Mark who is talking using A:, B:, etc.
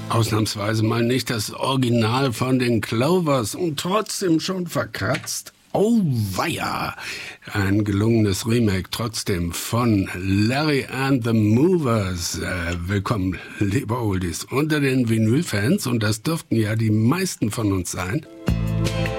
A: Ausnahmsweise mal nicht das Original von den Clovers und trotzdem schon verkratzt. Oh weia, ein gelungenes Remake trotzdem von Larry and the Movers. Willkommen, liebe Oldies, unter den Vinyl-Fans, und das dürften ja die meisten von uns sein.